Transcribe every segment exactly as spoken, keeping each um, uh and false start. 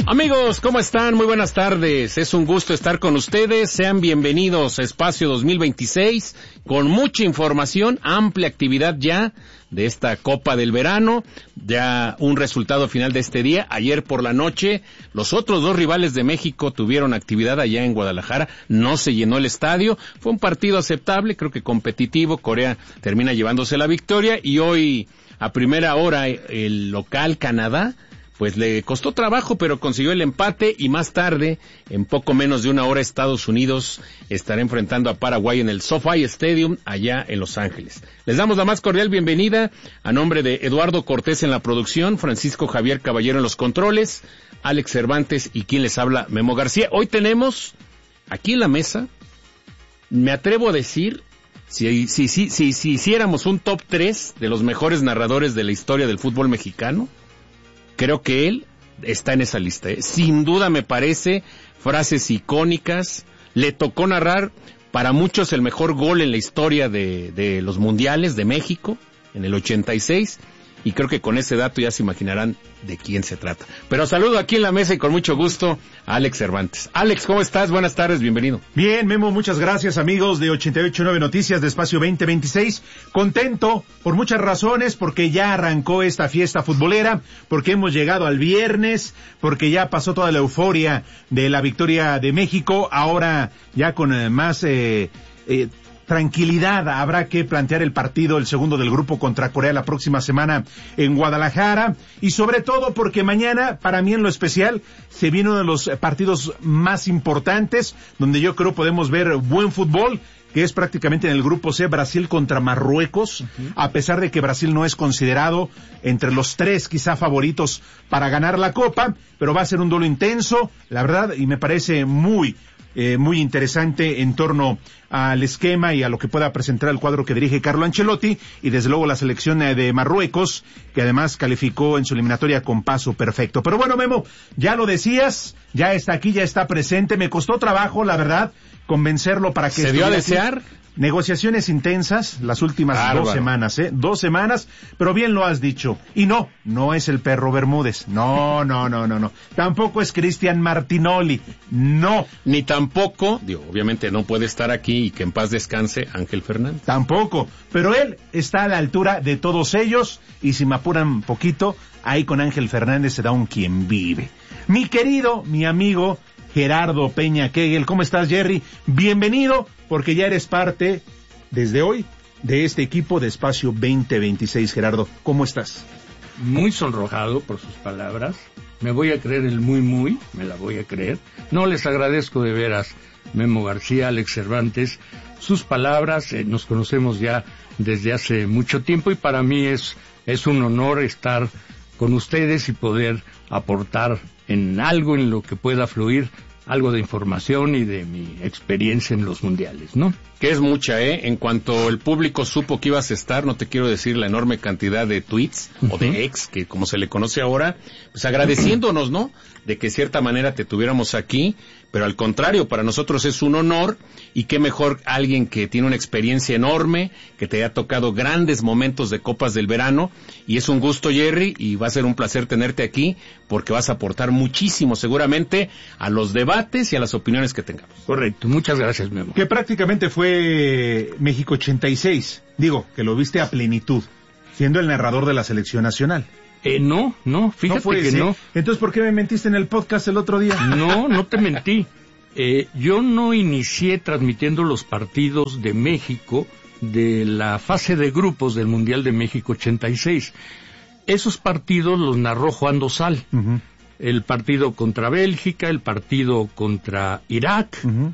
Amigos, ¿cómo están? Muy buenas tardes. Es un gusto estar con ustedes. Sean bienvenidos a Espacio dos mil veintiséis con mucha información, amplia actividad ya de esta Copa del Verano. Ya un resultado final de este día. Ayer por la noche, los otros dos rivales de México tuvieron actividad allá en Guadalajara. No se llenó el estadio. Fue un partido aceptable, creo que competitivo. Corea termina llevándose la victoria y hoy, a primera hora, el local Canadá pues le costó trabajo, pero consiguió el empate, y más tarde, en poco menos de una hora, Estados Unidos estará enfrentando a Paraguay en el SoFi Stadium, allá en Los Ángeles. Les damos la más cordial bienvenida a nombre de Eduardo Cortés en la producción, Francisco Javier Caballero en los controles, Alex Cervantes y quien les habla, Memo García. Hoy tenemos aquí en la mesa, me atrevo a decir, si, si, si, si, si hiciéramos un top tres de los mejores narradores de la historia del fútbol mexicano, creo que él está en esa lista, ¿eh? Sin duda, me parece, frases icónicas. Le tocó narrar para muchos el mejor gol en la historia de, de los mundiales de México, en el ochenta y seis, y creo que con ese dato ya se imaginarán de quién se trata. Pero saludo aquí en la mesa y con mucho gusto a Alex Cervantes. Alex, ¿cómo estás? Buenas tardes, bienvenido. Bien, Memo, muchas gracias, amigos de ochenta y ocho punto nueve Noticias de Espacio veinte veintiséis. Contento por muchas razones, porque ya arrancó esta fiesta futbolera, porque hemos llegado al viernes, porque ya pasó toda la euforia de la victoria de México. Ahora ya con eh, más eh, eh, tranquilidad habrá que plantear el partido, el segundo del grupo contra Corea la próxima semana en Guadalajara, y sobre todo porque mañana, para mí en lo especial, se viene uno de los partidos más importantes, donde yo creo podemos ver buen fútbol, que es prácticamente en el grupo C, Brasil contra Marruecos, uh-huh. A pesar de que Brasil no es considerado entre los tres quizá favoritos para ganar la Copa, pero va a ser un duelo intenso, la verdad, y me parece muy Eh, muy interesante en torno al esquema y a lo que pueda presentar el cuadro que dirige Carlo Ancelotti, y desde luego la selección de Marruecos, que además calificó en su eliminatoria con paso perfecto. Pero bueno, Memo, ya lo decías, ya está aquí, ya está presente. Me costó trabajo, la verdad, convencerlo para que... ¿Se dio a desear? Negociaciones intensas las últimas Bárbaro. dos semanas, ¿eh? Dos semanas, pero bien lo has dicho. Y no, no es el Perro Bermúdez. No, no, no, no, no. Tampoco es Cristian Martinoli. No. Ni tampoco, digo, obviamente no puede estar aquí y que en paz descanse Ángel Fernández. Tampoco. Pero él está a la altura de todos ellos, y si me apuran un poquito, ahí con Ángel Fernández se da un quien vive. Mi querido, mi amigo Gerardo Peña Kegel. ¿Cómo estás, Jerry? Bienvenido, porque ya eres parte, desde hoy, de este equipo de Espacio veinte veintiséis. Gerardo, ¿cómo estás? Muy sonrojado por sus palabras. Me voy a creer el muy muy, me la voy a creer. No, les agradezco de veras, Memo García, Alex Cervantes, sus palabras. Eh, nos conocemos ya desde hace mucho tiempo, y para mí es, es un honor estar con ustedes y poder aportar en algo en lo que pueda fluir algo de información y de mi experiencia en los mundiales, ¿no? Que es mucha, ¿eh? En cuanto el público supo que ibas a estar, no te quiero decir la enorme cantidad de tweets, uh-huh. o de ex, que como se le conoce ahora, pues agradeciéndonos, ¿no? De que de cierta manera te tuviéramos aquí, pero al contrario, para nosotros es un honor, y qué mejor alguien que tiene una experiencia enorme, que te haya tocado grandes momentos de Copas del Verano, y es un gusto, Jerry, y va a ser un placer tenerte aquí, porque vas a aportar muchísimo seguramente a los debates y a las opiniones que tengamos. Correcto, muchas gracias, Memo. Que prácticamente fue México ochenta y seis, digo, que lo viste a plenitud, siendo el narrador de la selección nacional. Eh, no, no, fíjate no que ser. no. Entonces, ¿por qué me mentiste en el podcast el otro día? No, no te mentí. Eh, yo no inicié transmitiendo los partidos de México de la fase de grupos del Mundial de México ochenta y seis. Esos partidos los narró Juan Dosal. Uh-huh. El partido contra Bélgica, el partido contra Irak, uh-huh.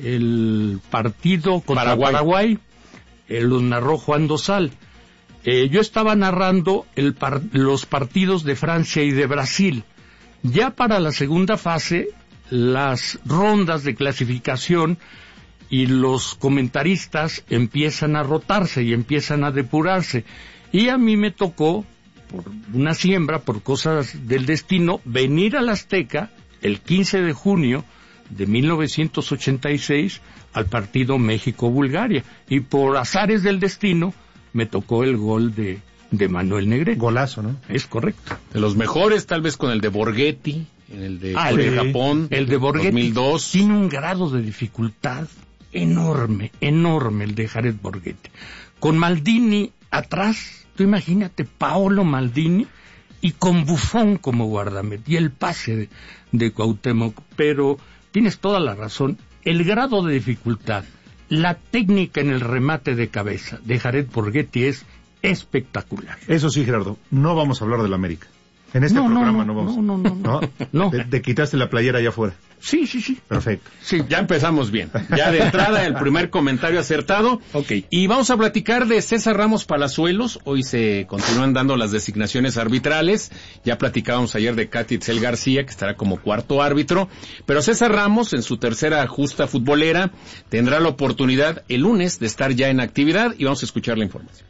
el partido contra Paraguay, Paraguay eh, los narró Juan Dosal. Eh, yo estaba narrando el par- los partidos de Francia y de Brasil. Ya para la segunda fase, las rondas de clasificación y los comentaristas empiezan a rotarse y empiezan a depurarse. Y a mí me tocó, por una siembra, por cosas del destino, venir al Azteca el quince de junio de mil novecientos ochenta y seis al partido México-Bulgaria. Y por azares del destino me tocó el gol de, de Manuel Negrete. Golazo, ¿no? Es correcto. De los mejores, tal vez con el de Borghetti en el de ah, el de Japón, el de Borghetti dos mil dos. Tiene un grado de dificultad enorme, enorme el de Jared Borghetti. Con Maldini atrás, tú imagínate, Paolo Maldini, y con Buffon como guardameta, y el pase de, de Cuauhtémoc, pero tienes toda la razón, el grado de dificultad, la técnica en el remate de cabeza de Jared Borghetti es espectacular. Eso sí, Gerardo, no vamos a hablar del América. En este no, programa no, no, no vamos. No, no, no. no. ¿No? no. Te, te quitaste la playera allá afuera. Sí, sí, sí. Perfecto. Sí, ya empezamos bien. Ya de entrada el primer comentario acertado. Ok. Y vamos a platicar de César Ramos Palazuelos. Hoy se continúan dando las designaciones arbitrales. Ya platicábamos ayer de Katy Itzel García, que estará como cuarto árbitro. Pero César Ramos, en su tercera justa futbolera, tendrá la oportunidad el lunes de estar ya en actividad y vamos a escuchar la información.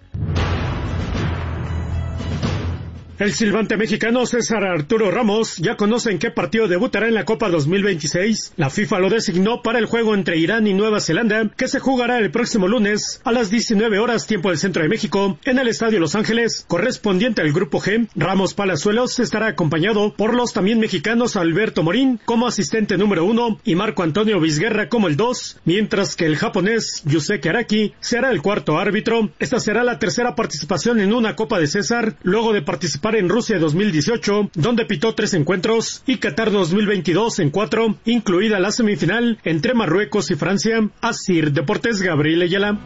El silbante mexicano César Arturo Ramos ya conoce en qué partido debutará en la Copa dos mil veintiséis. La FIFA lo designó para el juego entre Irán y Nueva Zelanda, que se jugará el próximo lunes a las diecinueve horas tiempo del centro de México, en el Estadio Los Ángeles, correspondiente al Grupo G. Ramos Palazuelos estará acompañado por los también mexicanos Alberto Morín como asistente número uno y Marco Antonio Vizguerra como el dos, mientras que el japonés Yusuke Araki será el cuarto árbitro. Esta será la tercera participación en una Copa de César, luego de participar en Rusia dos mil dieciocho, donde pitó tres encuentros, y Qatar dos mil veintidós en cuatro, incluida la semifinal entre Marruecos y Francia. Asir Deportes, Gabriel Ayala.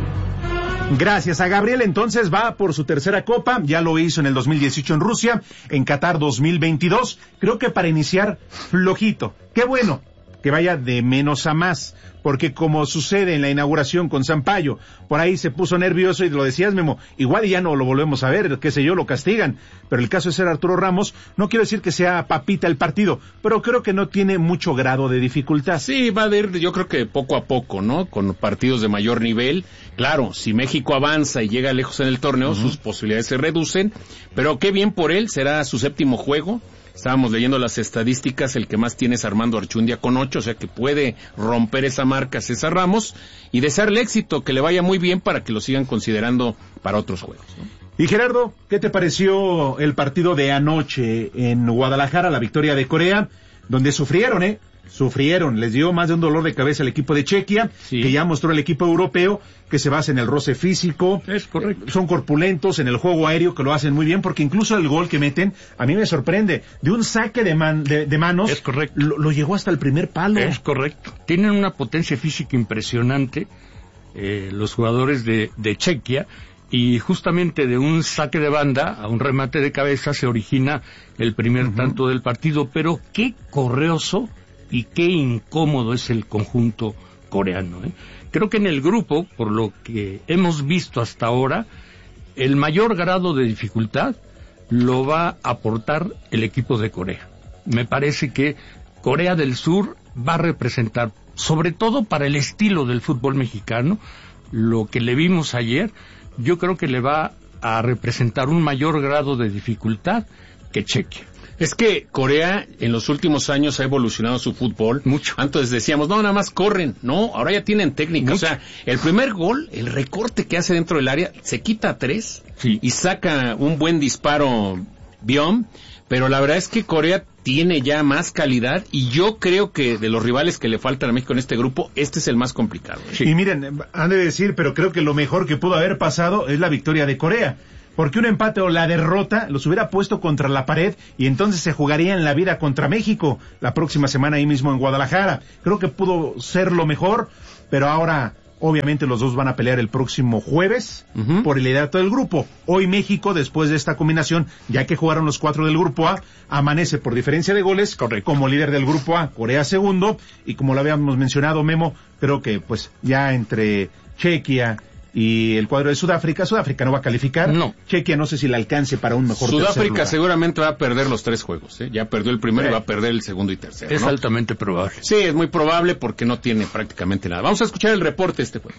Gracias a Gabriel, entonces va por su tercera copa, ya lo hizo en el dos mil dieciocho en Rusia, en Qatar dos mil veintidós, creo que para iniciar flojito. Qué bueno que vaya de menos a más, porque como sucede en la inauguración con Sampaio, por ahí se puso nervioso y lo decías, Memo, igual ya no lo volvemos a ver, qué sé yo, lo castigan, pero el caso de ser Arturo Ramos, no quiero decir que sea papita el partido, pero creo que no tiene mucho grado de dificultad. Sí, va a ir, yo creo que poco a poco, ¿no? Con partidos de mayor nivel. Claro, si México avanza y llega lejos en el torneo, uh-huh. sus posibilidades se reducen, pero qué bien por él, será su séptimo juego. Estábamos leyendo las estadísticas, el que más tiene es Armando Archundia con ocho, o sea que puede romper esa marca César Ramos, y desearle éxito, que le vaya muy bien para que lo sigan considerando para otros juegos, ¿no? Y Gerardo, ¿qué te pareció el partido de anoche en Guadalajara, la victoria de Corea, donde sufrieron, eh? Sufrieron, les dio más de un dolor de cabeza al equipo de Chequia, sí. que ya mostró el equipo europeo, que se basa en el roce físico. Es correcto. Son corpulentos en el juego aéreo, que lo hacen muy bien, porque incluso el gol que meten, a mí me sorprende, de un saque de, man, de, de manos, es correcto. Lo, lo llegó hasta el primer palo. Es correcto. Tienen una potencia física impresionante, eh, los jugadores de, de Chequia, y justamente de un saque de banda a un remate de cabeza se origina el primer uh-huh. tanto del partido, pero qué correoso y qué incómodo es el conjunto coreano, ¿eh? Creo que en el grupo, por lo que hemos visto hasta ahora, el mayor grado de dificultad lo va a aportar el equipo de Corea. Me parece que Corea del Sur va a representar, sobre todo para el estilo del fútbol mexicano, lo que le vimos ayer, yo creo que le va a representar un mayor grado de dificultad que Chequia. Es que Corea en los últimos años ha evolucionado su fútbol. Mucho. Antes decíamos, no, nada más corren. No, ahora ya tienen técnica. Mucho. O sea, el primer gol, el recorte que hace dentro del área, se quita a tres sí. y saca un buen disparo Biom. Pero la verdad es que Corea tiene ya más calidad y yo creo que de los rivales que le faltan a México en este grupo, este es el más complicado. Sí. Y miren, han de decir, pero creo que lo mejor que pudo haber pasado es la victoria de Corea. Porque un empate o la derrota los hubiera puesto contra la pared y entonces se jugarían la vida contra México la próxima semana ahí mismo en Guadalajara. Creo que pudo ser lo mejor, pero ahora obviamente los dos van a pelear el próximo jueves uh-huh. por el liderato del grupo. Hoy México, después de esta combinación, ya que jugaron los cuatro del grupo A, amanece por diferencia de goles Correcto. como líder del grupo A, Corea segundo, y como lo habíamos mencionado, Memo, creo que pues ya entre Chequia y el cuadro de Sudáfrica, Sudáfrica no va a calificar. No. Chequia no sé si le alcance para un mejor Sudáfrica tercer lugar. seguramente va a perder los tres juegos, ¿eh? Ya perdió el primero sí. y va a perder el segundo y tercero. Es ¿no? altamente probable. Sí, es muy probable porque no tiene prácticamente nada. Vamos a escuchar el reporte de este juego.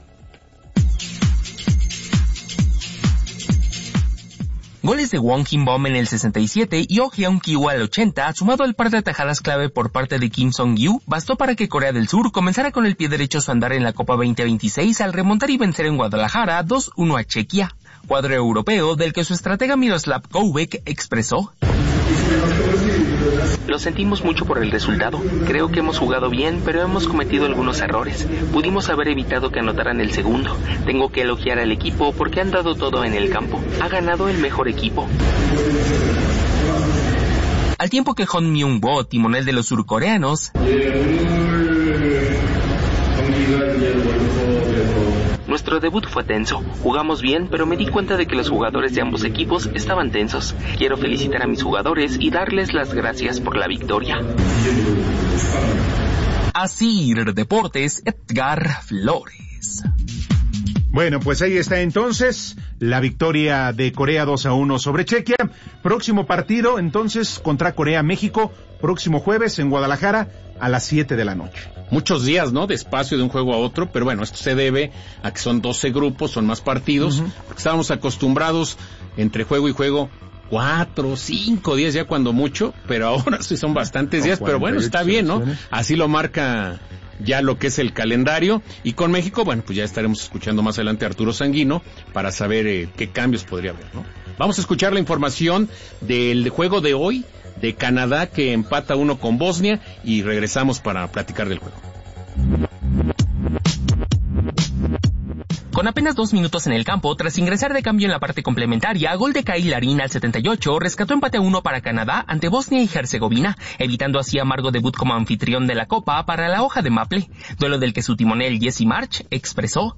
Goles de Won Kim-bom en el sesenta y siete y Oh Hyun-kyu al ochenta, sumado al par de atajadas clave por parte de Kim Song-gyu, bastó para que Corea del Sur comenzara con el pie derecho su andar en la Copa veinte veintiséis al remontar y vencer en Guadalajara dos uno a Chequia, cuadro europeo del que su estratega Miroslav Koubek expresó: Lo sentimos mucho por el resultado. Creo que hemos jugado bien, pero hemos cometido algunos errores. Pudimos haber evitado que anotaran el segundo. Tengo que elogiar al equipo porque han dado todo en el campo. Ha ganado el mejor equipo. Al tiempo que Hong Myung-bo, timonel de los surcoreanos, nuestro debut fue tenso. Jugamos bien, pero me di cuenta de que los jugadores de ambos equipos estaban tensos. Quiero felicitar a mis jugadores y darles las gracias por la victoria. Asir Deportes, Edgar Flores. Bueno, pues ahí está entonces la victoria de Corea dos a uno sobre Chequia. Próximo partido entonces contra Corea-México, próximo jueves en Guadalajara a las siete de la noche. Muchos días, ¿no? De espacio de un juego a otro, pero bueno, esto se debe a que son doce grupos, son más partidos, uh-huh. porque estábamos acostumbrados entre juego y juego cuatro, cinco días ya cuando mucho, pero ahora sí son bastantes días, pero bueno, está bien, ¿no? Así lo marca ya lo que es el calendario, y con México, bueno, pues ya estaremos escuchando más adelante a Arturo Sanguino para saber eh, qué cambios podría haber, ¿no? Vamos a escuchar la información del juego de hoy, de Canadá que empata uno con Bosnia, y regresamos para platicar del juego. Con apenas dos minutos en el campo, tras ingresar de cambio en la parte complementaria, gol de Kyle Larin al setenta y ocho, rescató empate a uno para Canadá ante Bosnia y Herzegovina, evitando así amargo debut como anfitrión de la Copa para la hoja de Maple, duelo del que su timonel Jesse March expresó: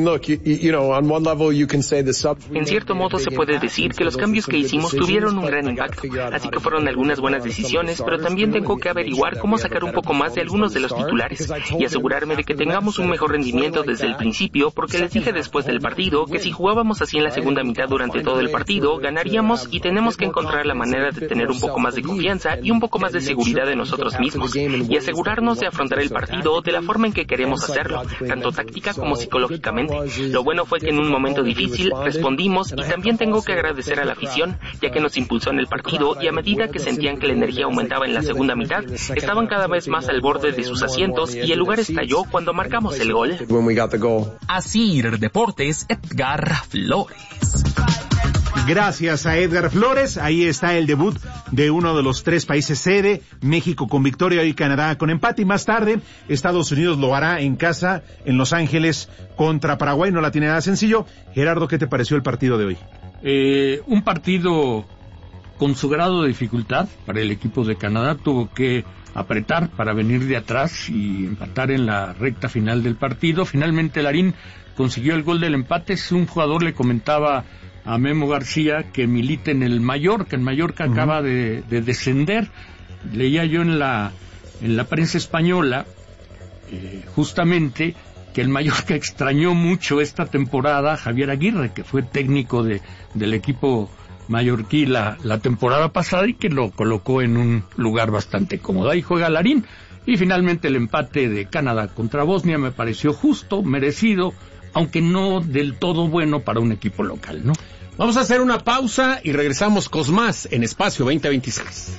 en cierto modo se puede decir que los cambios que hicimos tuvieron un gran impacto, así que fueron algunas buenas decisiones, pero también tengo que averiguar cómo sacar un poco más de algunos de los titulares y asegurarme de que tengamos un mejor rendimiento desde el principio, porque les dije después del partido que si jugábamos así en la segunda mitad durante todo el partido, ganaríamos, y tenemos que encontrar la manera de tener un poco más de confianza y un poco más de seguridad de nosotros mismos, y asegurarnos de afrontar el partido de la forma en que queremos hacerlo, tanto táctica como psicológicamente. Lo bueno fue que en un momento difícil respondimos, y también tengo que agradecer a la afición, ya que nos impulsó en el partido, y a medida que sentían que la energía aumentaba en la segunda mitad, estaban cada vez más al borde de sus asientos, y el lugar estalló cuando marcamos el gol. Así Deportes, Edgar Flores. Gracias a Edgar Flores. Ahí está el debut de uno de los tres países sede, México con victoria y Canadá con empate, y más tarde Estados Unidos lo hará en casa en Los Ángeles contra Paraguay. No la tiene nada sencillo. Gerardo, ¿qué te pareció el partido de hoy? Eh, un partido con su grado de dificultad para el equipo de Canadá. Tuvo que apretar para venir de atrás y empatar en la recta final del partido. Finalmente Larin consiguió el gol del empate. Un jugador le comentaba a Memo García que milita en el Mallorca. El Mallorca uh-huh. acaba de, de descender. Leía yo en la en la prensa española eh, justamente que el Mallorca extrañó mucho esta temporada a Javier Aguirre, que fue técnico de del equipo mallorquí la, la temporada pasada, y que lo colocó en un lugar bastante cómodo. Ahí juega Larin, y finalmente el empate de Canadá contra Bosnia me pareció justo, merecido, aunque no del todo bueno para un equipo local, ¿no? Vamos a hacer una pausa y regresamos con más en Espacio veinte veintiséis.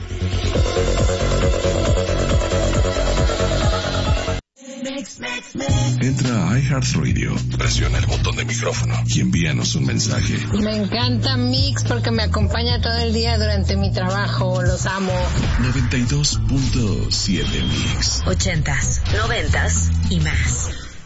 Entra a iHeartRadio, presiona el botón de micrófono y envíanos un mensaje. Me encanta Mix porque me acompaña todo el día durante mi trabajo, los amo. noventa y dos punto siete Mix. Ochentas, noventas y más.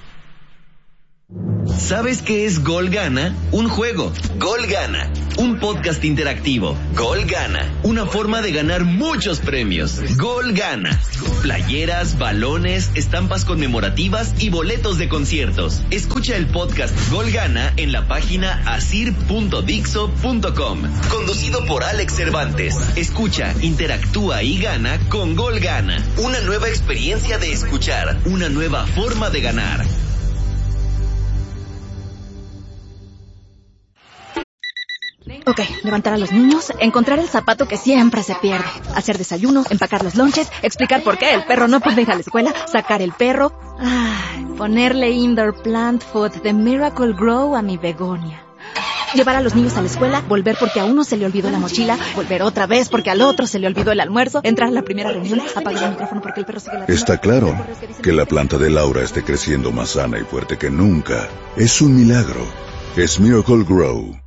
¿Sabes qué es Gol Gana? Un juego. Gol Gana. Un podcast interactivo. Gol Gana. Una forma de ganar muchos premios. Gol Gana. Playeras, balones, estampas conmemorativas y boletos de conciertos. Escucha el podcast Gol Gana en la página asir punto dixo punto com. Conducido por Alex Cervantes. Escucha, interactúa y gana con Gol Gana. Una nueva experiencia de escuchar. Una nueva forma de ganar. Ok, levantar a los niños, encontrar el zapato que siempre se pierde, hacer desayuno, empacar los lonches, explicar por qué el perro no puede ir a la escuela, sacar el perro, ay, ponerle indoor plant food de Miracle Grow a mi begonia. Llevar a los niños a la escuela, volver porque a uno se le olvidó la mochila, volver otra vez porque al otro se le olvidó el almuerzo, entrar a la primera reunión, apagar el micrófono porque el perro sigue la... Está claro que la planta de Laura esté creciendo más sana y fuerte que nunca. Es un milagro. Es Miracle Grow.